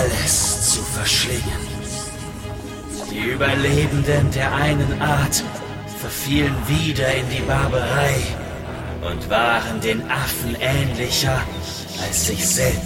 alles zu verschlingen. Die Überlebenden der einen Art verfielen wieder in die Barbarei und waren den Affen ähnlicher als sich selbst.